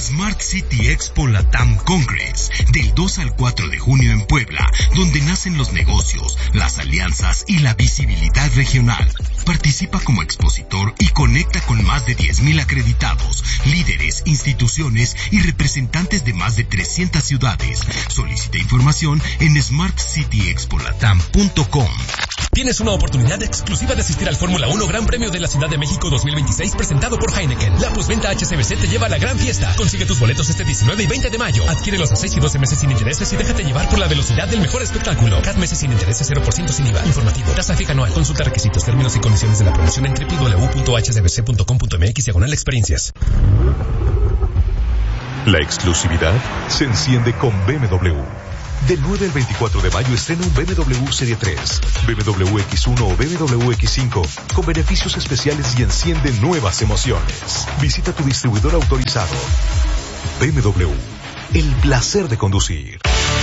Smart City Expo Latam Congress, del 2 al 4 de junio en Puebla, donde nacen los negocios, las alianzas y la visibilidad regional. Participa como expositor y conecta con más de 10,000 acreditados, líderes, instituciones y representantes de más de 300 ciudades. Solicita información en smartcityexpolatam.com. Tienes una oportunidad exclusiva de asistir al Fórmula 1 Gran Premio de la Ciudad de México 2026 presentado por Heineken. La postventa HSBC te lleva a la gran fiesta. Consigue tus boletos este 19 y 20 de mayo. Adquiérelos a 6 y 12 meses sin intereses y déjate llevar por la velocidad del mejor espectáculo. CAT meses sin intereses, 0% sin IVA. Informativo. Tasa fija anual. Consulta requisitos, términos y condiciones de la promoción en www.hsbc.com.mx/experiencias. La exclusividad se enciende con BMW. Del 9 al 24 de mayo estrena un BMW Serie 3, BMW X1 o BMW X5 con beneficios especiales y enciende nuevas emociones. Visita tu distribuidor autorizado. BMW, el placer de conducir.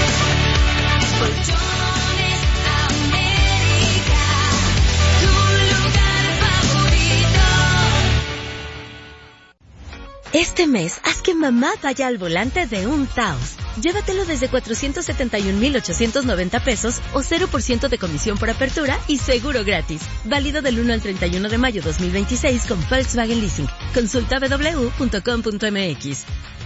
Este mes, haz que mamá vaya al volante de un Taos. Llévatelo desde 471,890 pesos o 0% de comisión por apertura y seguro gratis. Válido del 1 al 31 de mayo 2026 con Volkswagen Leasing. Consulta www.com.mx.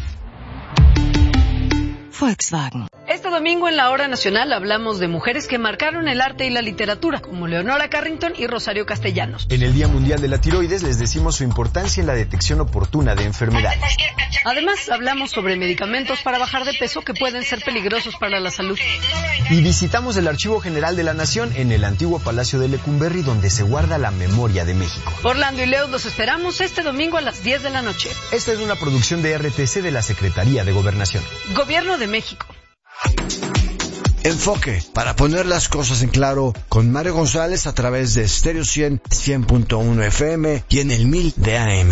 Volkswagen. Este domingo en la Hora Nacional hablamos de mujeres que marcaron el arte y la literatura, como Leonora Carrington y Rosario Castellanos. En el Día Mundial de la Tiroides les decimos su importancia en la detección oportuna de enfermedades. Además, hablamos sobre medicamentos para bajar de peso que pueden ser peligrosos para la salud. Y visitamos el Archivo General de la Nación en el antiguo Palacio de Lecumberri, donde se guarda la memoria de México. Orlando y Leo los esperamos este domingo a las 10 de la noche. Esta es una producción de RTC de la Secretaría de Gobernación. Gobierno de México. Enfoque, para poner las cosas en claro, con Mario González a través de Stereo 100.1 FM y en el 1000 de AM.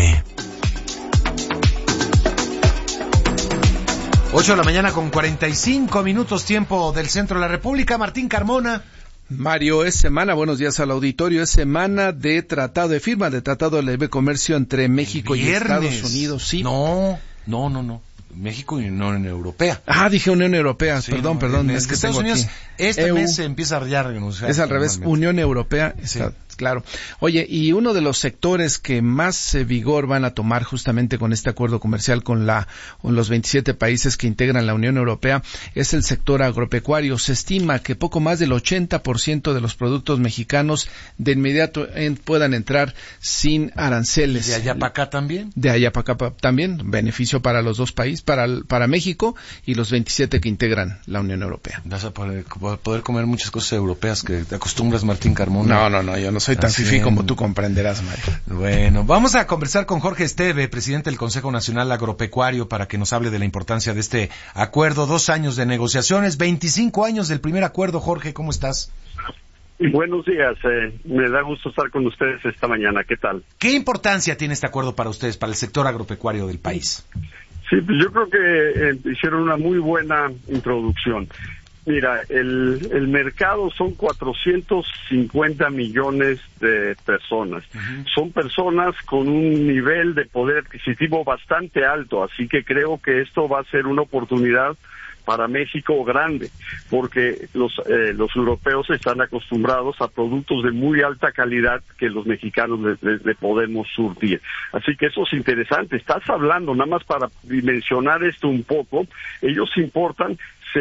8 de la mañana con 45 minutos, tiempo del centro de la República. Martín Carmona. Mario, es semana, buenos días al auditorio, es semana de tratado de firma, de tratado de libre comercio entre México y Estados Unidos. Sí. No. México y Unión Europea. Dije Unión Europea, sí, perdón. Es que Estados Unidos este mes se empieza a renunciar. Es al revés, Unión Europea, está claro. Oye, y uno de los sectores que más vigor van a tomar justamente con este acuerdo comercial con los 27 países que integran la Unión Europea es el sector agropecuario. Se estima que poco más del 80% de los productos mexicanos de inmediato puedan entrar sin aranceles. ¿De allá para acá también? De allá para acá también, beneficio para los dos países, para México y los 27 que integran la Unión Europea. Vas a poder comer muchas cosas europeas que te acostumbras, Martín Carmona. No, yo no soy tan fifí como tú comprenderás, Mario. Bueno, vamos a conversar con Jorge Esteve, presidente del Consejo Nacional Agropecuario, para que nos hable de la importancia de este acuerdo. 2 años de negociaciones, 25 años del primer acuerdo. Jorge, ¿cómo estás? Buenos días, me da gusto estar con ustedes esta mañana. ¿Qué tal? ¿Qué importancia tiene este acuerdo para ustedes, para el sector agropecuario del país? Sí, pues yo creo que hicieron una muy buena introducción. Mira, el mercado son 450 millones de personas. Uh-huh. Son personas con un nivel de poder adquisitivo bastante alto, así que creo que esto va a ser una oportunidad para México grande, porque los europeos están acostumbrados a productos de muy alta calidad que los mexicanos le podemos surtir. Así que eso es interesante. Estás hablando, nada más para dimensionar esto un poco, ellos importan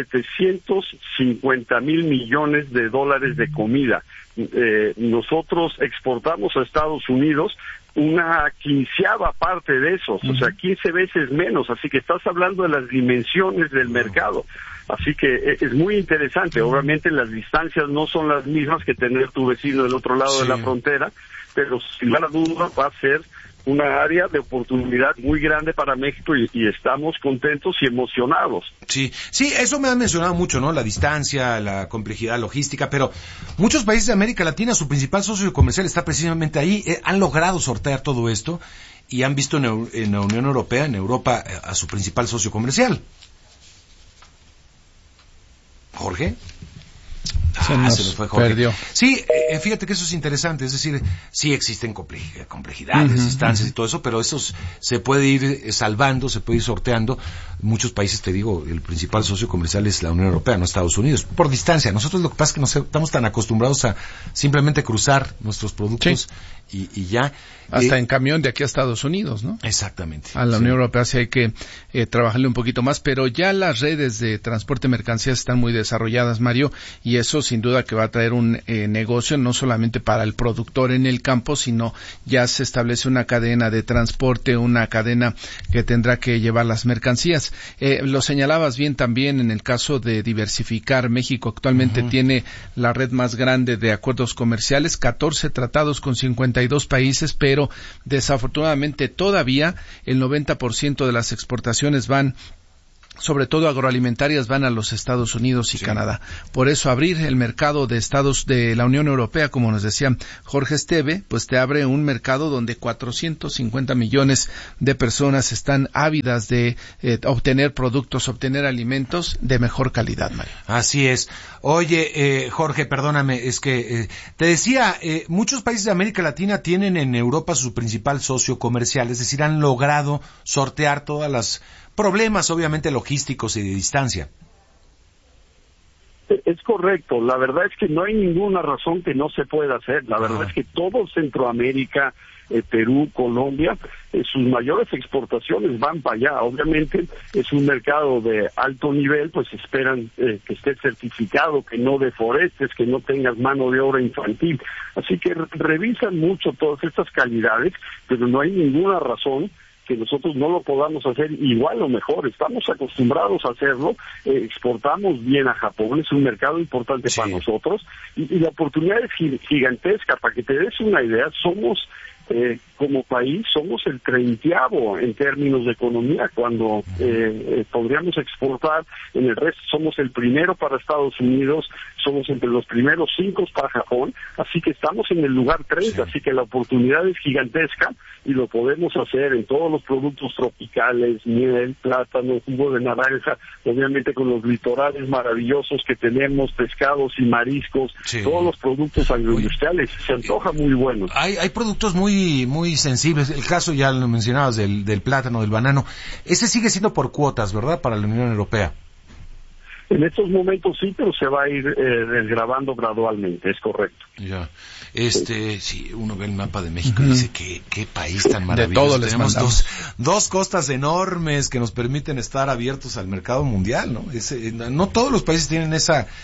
750,000 millones de dólares de comida. Nosotros exportamos a Estados Unidos una 15ª parte de esos, o sea, 15 veces menos, así que estás hablando de las dimensiones del mercado. Así que es muy interesante. Obviamente las distancias no son las mismas que tener tu vecino del otro lado de la frontera, pero sin lugar a duda va a ser una área de oportunidad muy grande para México y estamos contentos y emocionados. Sí, eso me han mencionado mucho, ¿no? La distancia, la complejidad logística, pero muchos países de América Latina, su principal socio comercial está precisamente ahí. Han logrado sortear todo esto y han visto en la Unión Europea, en Europa, a su principal socio comercial. Jorge. Se nos fue Jorge. Perdió. Sí, fíjate que eso es interesante, es decir, sí existen complejidades, distancias y todo eso, pero eso se puede ir salvando, se puede ir sorteando. Muchos países, te digo, el principal socio comercial es la Unión Europea, no Estados Unidos, por distancia. Nosotros lo que pasa es que nos estamos tan acostumbrados a simplemente cruzar nuestros productos y ya. Hasta en camión de aquí a Estados Unidos, ¿no? Exactamente. A la Unión Europea sí hay que trabajarle un poquito más, pero ya las redes de transporte de mercancías están muy desarrolladas, Mario, y eso sin duda que va a traer un negocio no solamente para el productor en el campo, sino ya se establece una cadena de transporte, una cadena que tendrá que llevar las mercancías. Lo señalabas bien también en el caso de diversificar. México actualmente tiene la red más grande de acuerdos comerciales, 14 tratados con 52 países, pero desafortunadamente todavía el 90% de las exportaciones van, sobre todo agroalimentarias, van a los Estados Unidos y Canadá. Por eso abrir el mercado de estados de la Unión Europea, como nos decía Jorge Esteve, pues te abre un mercado donde 450 millones de personas están ávidas de obtener productos, obtener alimentos de mejor calidad, Mario. Así es. Oye, Jorge, perdóname, es que te decía, muchos países de América Latina tienen en Europa su principal socio comercial, es decir, han logrado sortear todas las problemas, obviamente, logísticos y de distancia. Es correcto. La verdad es que no hay ninguna razón que no se pueda hacer. La verdad es que todo Centroamérica, Perú, Colombia, sus mayores exportaciones van para allá. Obviamente es un mercado de alto nivel, pues esperan que esté certificado, que no deforestes, que no tengas mano de obra infantil. Así que revisan mucho todas estas calidades, pero no hay ninguna razón que nosotros no lo podamos hacer igual o mejor. Estamos acostumbrados a hacerlo, exportamos bien a Japón, es un mercado importante para nosotros, y la oportunidad es gigantesca. Para que te des una idea, somos como país somos el 30º en términos de economía, cuando podríamos exportar. En el resto somos el primero para Estados Unidos, somos entre los primeros 5 para Japón, así que estamos en el lugar 30, así que la oportunidad es gigantesca y lo podemos hacer en todos los productos tropicales, miel, plátano, jugo de naranja, obviamente con los litorales maravillosos que tenemos, pescados y mariscos, todos los productos agroindustriales, se antoja muy bueno. Hay productos muy sensibles, el caso ya lo mencionabas del plátano, del banano, ese sigue siendo por cuotas, ¿verdad?, para la Unión Europea. En estos momentos sí, pero se va a ir desgravando gradualmente, es correcto. Ya, sí, uno ve el mapa de México y dice qué país tan maravilloso. De todo tenemos dos costas enormes que nos permiten estar abiertos al mercado mundial, ¿no? No todos los países tienen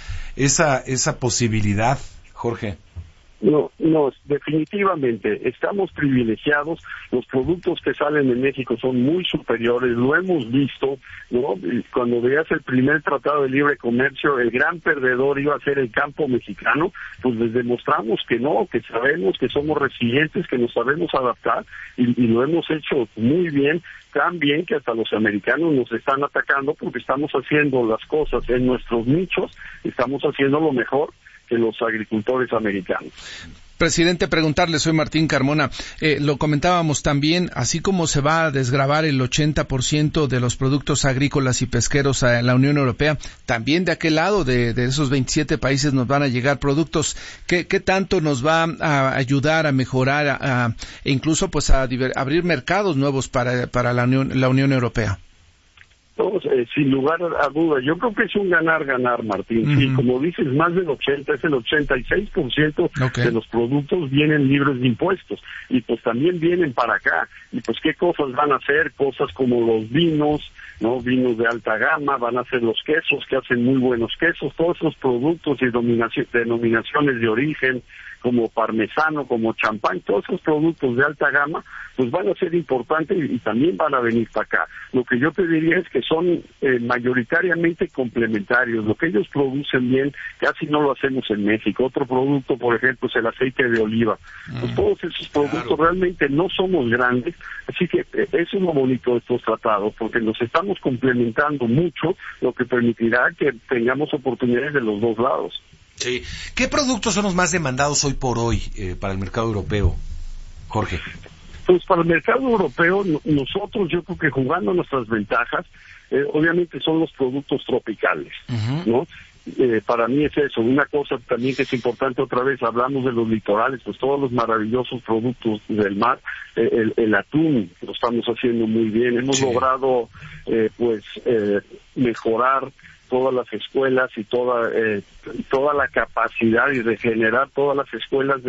esa posibilidad, Jorge. No, definitivamente estamos privilegiados. Los productos que salen de México son muy superiores, lo hemos visto, ¿no? Cuando veías el primer tratado de libre comercio, el gran perdedor iba a ser el campo mexicano, pues les demostramos que no, que sabemos, que somos resilientes, que nos sabemos adaptar, y lo hemos hecho muy bien, tan bien que hasta los americanos nos están atacando porque estamos haciendo las cosas en nuestros nichos, estamos haciendo lo mejor que los agricultores americanos. Presidente, preguntarle, soy Martín Carmona, lo comentábamos también, así como se va a desgravar el 80% de los productos agrícolas y pesqueros a la Unión Europea, también de aquel lado de esos 27 países nos van a llegar productos. ¿Qué tanto nos va a ayudar a mejorar, e incluso pues a abrir mercados nuevos para la Unión Europea? Sin lugar a duda, yo creo que es un ganar-ganar, Martín. Sí, como dices, más del 80, es el 86% de los productos vienen libres de impuestos, y pues también vienen para acá. Y pues qué cosas van a hacer, cosas como los vinos, ¿no? Vinos de alta gama, van a ser los quesos, que hacen muy buenos quesos, todos esos productos y denominaciones de origen, como parmesano, como champán, todos esos productos de alta gama, pues van a ser importantes y también van a venir para acá. Lo que yo te diría es que son mayoritariamente complementarios. Lo que ellos producen bien, casi no lo hacemos en México. Otro producto, por ejemplo, es el aceite de oliva. Pues todos esos productos realmente no somos grandes, así que eso es lo bonito de estos tratados, porque nos estamos complementando mucho, lo que permitirá que tengamos oportunidades de los dos lados. Sí. ¿Qué productos son los más demandados hoy por hoy para el mercado europeo, Jorge? Pues para el mercado europeo, nosotros yo creo que jugando nuestras ventajas, obviamente son los productos tropicales, ¿no? para mí es eso. Una cosa también que es importante, otra vez hablamos de los litorales, pues todos los maravillosos productos del mar, el atún lo estamos haciendo muy bien. Hemos logrado mejorar todas las escuelas y toda la capacidad y regenerar todas las escuelas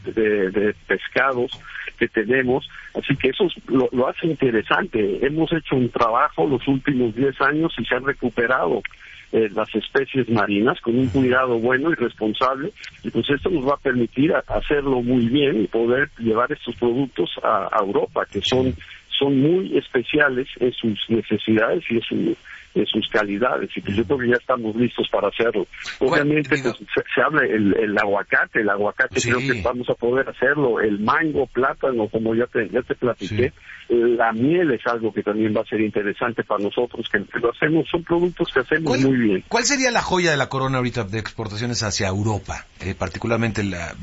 de pescados que tenemos, así que eso lo hace interesante. Hemos hecho un trabajo los últimos 10 años y se han recuperado las especies marinas con un cuidado bueno y responsable, y pues esto nos va a permitir hacerlo muy bien y poder llevar estos productos a Europa, que son muy especiales en sus necesidades y en sus calidades, y pues yo creo que ya estamos listos para hacerlo. Obviamente pues, se habla el aguacate sí. Creo que vamos a poder hacerlo, el mango, plátano, como ya te platiqué, sí. La miel es algo que también va a ser interesante para nosotros, que lo hacemos, son productos que hacemos muy bien. ¿Cuál sería la joya de la corona ahorita de exportaciones hacia Europa? Particularmente la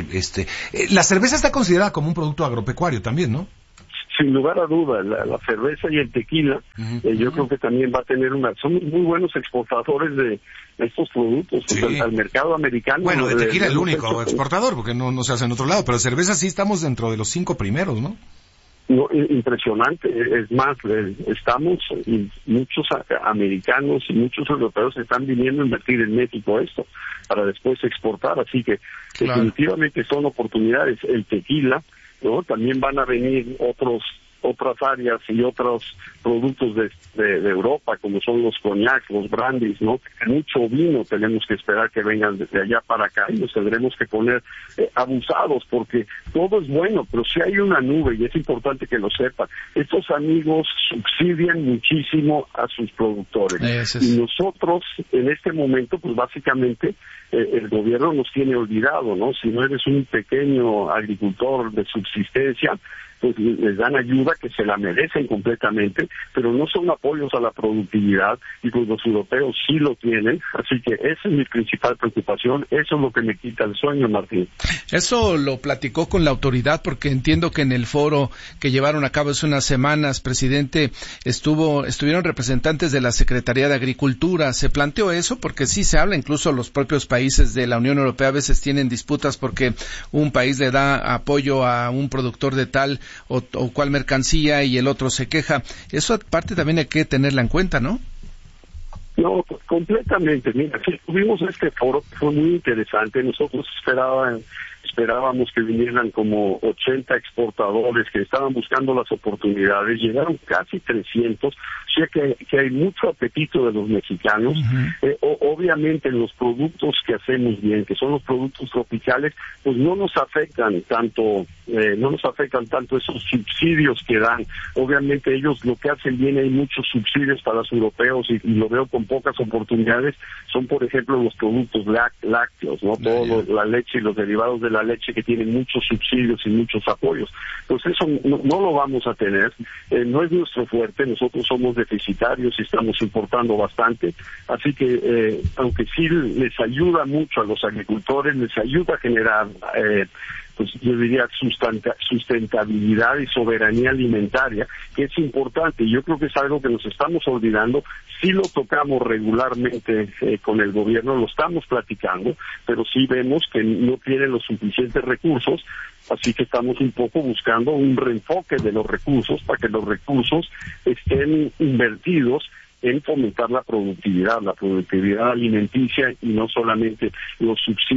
cerveza está considerada como un producto agropecuario también, ¿no? Sin lugar a duda, la cerveza y el tequila, yo creo que también va a tener son muy buenos exportadores de estos productos, sí. Al mercado americano. Bueno, de tequila el único exportador, porque no se hace en otro lado, pero cerveza sí estamos dentro de los 5 primeros, ¿no? No, impresionante, es más, estamos, y muchos americanos y muchos europeos están viniendo a invertir en México esto, para después exportar, así que claro. Definitivamente son oportunidades. El tequila, ¿no? También van a venir otras áreas y otros productos de Europa, como son los coñacs, los brandies, ¿no? Mucho vino tenemos que esperar que vengan de allá para acá, y nos tendremos que poner abusados, porque todo es bueno, pero si hay una nube, y es importante que lo sepan, estos amigos subsidian muchísimo a sus productores, y nosotros en este momento, pues básicamente el gobierno nos tiene olvidado, ¿no? Si no eres un pequeño agricultor de subsistencia, pues les dan ayuda que se la merecen completamente, pero no son apoyos a la productividad, y pues los europeos sí lo tienen, así que esa es mi principal preocupación, eso es lo que me quita el sueño, Martín. Eso lo platicó con la autoridad, porque entiendo que en el foro que llevaron a cabo hace unas semanas, presidente, estuvieron representantes de la Secretaría de Agricultura. ¿Se planteó eso? Porque sí se habla, incluso los propios países de la Unión Europea a veces tienen disputas porque un país le da apoyo a un productor de tal o cual mercancía y el otro se queja. Eso aparte también hay que tenerla en cuenta, ¿no? No, completamente. Mira, si tuvimos este foro, fue muy interesante. Nosotros esperábamos que vinieran como 80 exportadores que estaban buscando las oportunidades. Llegaron casi 300, o sea que hay mucho apetito de los mexicanos. Obviamente los productos que hacemos bien, que son los productos tropicales, pues no nos afectan tanto esos subsidios que dan. Obviamente ellos lo que hacen bien, hay muchos subsidios para los europeos, y lo veo con pocas oportunidades, son por ejemplo los productos lácteos, ¿no? La leche y los derivados de la leche, que tienen muchos subsidios y muchos apoyos. Pues eso no lo vamos a tener, no es nuestro fuerte, nosotros somos deficitarios y estamos importando bastante, así que aunque sí les ayuda mucho a los agricultores, les ayuda a generar pues yo diría sustentabilidad y soberanía alimentaria, que es importante, y yo creo que es algo que nos estamos olvidando. Sí lo tocamos regularmente con el gobierno, lo estamos platicando, pero sí vemos que no tienen los suficientes recursos, así que estamos un poco buscando un reenfoque de los recursos para que los recursos estén invertidos en fomentar la productividad alimenticia, y no solamente los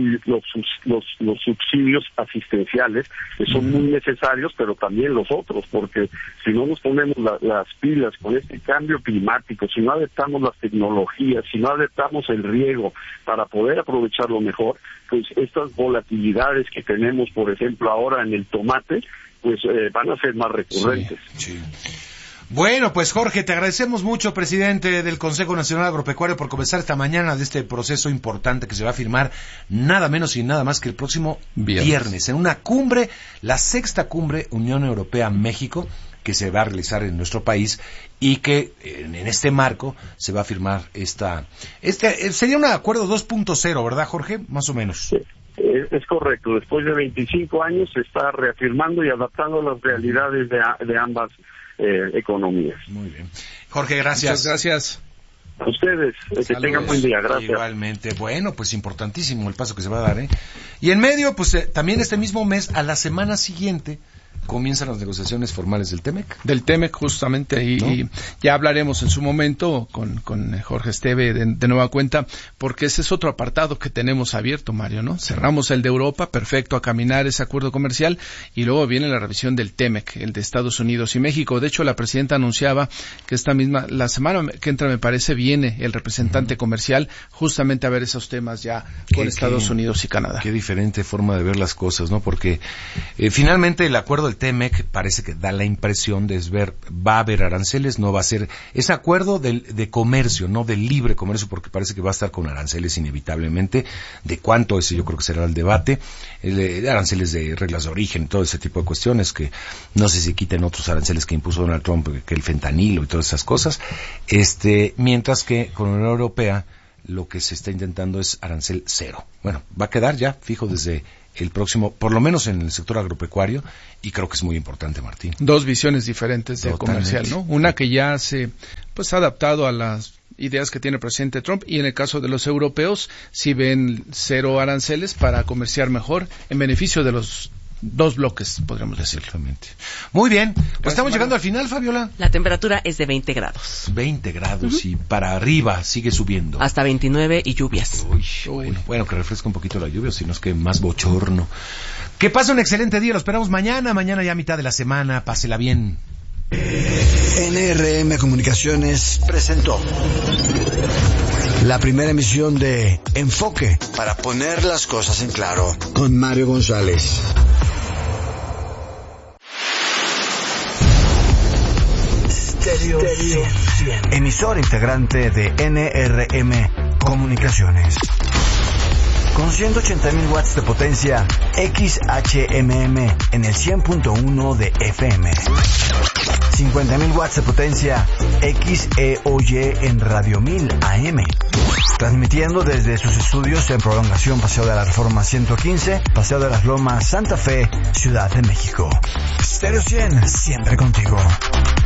subsidios asistenciales, que son muy necesarios, pero también los otros, porque si no nos ponemos las pilas con este cambio climático, si no adaptamos las tecnologías, si no adaptamos el riego para poder aprovecharlo mejor, pues estas volatilidades que tenemos, por ejemplo, ahora en el tomate, pues van a ser más recurrentes. Sí. Bueno, pues Jorge, te agradecemos mucho, presidente del Consejo Nacional Agropecuario, por comenzar esta mañana de este proceso importante que se va a firmar nada menos y nada más que el próximo viernes en una cumbre, la 6ª cumbre Unión Europea-México, que se va a realizar en nuestro país, y que en este marco se va a firmar sería un acuerdo 2.0, ¿verdad, Jorge? Más o menos. Sí. Es correcto, después de 25 años se está reafirmando y adaptando las realidades de ambas economías. Muy bien. Jorge, gracias. Muchas gracias. A ustedes, que tengan buen día, gracias. Igualmente, bueno, pues importantísimo el paso que se va a dar, ¿eh? Y en medio, pues también este mismo mes, a la semana siguiente, comienzan las negociaciones formales del TEMEC. Del TEMEC, justamente, y ya hablaremos en su momento con Jorge Esteve de nueva cuenta, porque ese es otro apartado que tenemos abierto, Mario, ¿no? Cerramos el de Europa, perfecto, a caminar ese acuerdo comercial, y luego viene la revisión del TEMEC, el de Estados Unidos y México. De hecho, la presidenta anunciaba que la semana que entra, me parece, viene el representante comercial justamente a ver esos temas ya con Estados Unidos y Canadá. Qué diferente forma de ver las cosas, ¿no? Porque finalmente el acuerdo del TEMEC parece que da la impresión de va a haber aranceles, no va a ser ese acuerdo de comercio, no de libre comercio, porque parece que va a estar con aranceles inevitablemente. De cuánto, ese yo creo que será el debate, de aranceles de reglas de origen, todo ese tipo de cuestiones, que no sé si quiten otros aranceles que impuso Donald Trump, que el fentanilo y todas esas cosas, mientras que con la Unión Europea lo que se está intentando es arancel cero. Bueno, va a quedar ya fijo desde el próximo, por lo menos en el sector agropecuario, y creo que es muy importante, Martín. Dos visiones diferentes de comercial, ¿no? Una que ya se ha adaptado a las ideas que tiene el presidente Trump, y en el caso de los europeos sí ven cero aranceles para comerciar mejor en beneficio de los dos bloques, podríamos decir. Exactamente. Muy bien, pues estamos llegando al final, Fabiola. La temperatura es de 20 grados. 20 grados y para arriba sigue subiendo. Hasta 29 y lluvias. Bueno, que refresca un poquito la lluvia, si no es que más bochorno. Que pase un excelente día, lo esperamos mañana ya a mitad de la semana, pásela bien. NRM Comunicaciones presentó la primera emisión de Enfoque, para poner las cosas en claro, con Mario González. Stereo 100, emisora integrante de NRM Comunicaciones. Con 180.000 watts de potencia, XHMM en el 100.1 de FM. 50.000 watts de potencia, XEOY en Radio 1000 AM. Transmitiendo desde sus estudios en Prolongación Paseo de la Reforma 115, Paseo de las Lomas, Santa Fe, Ciudad de México. Stereo 100, siempre contigo.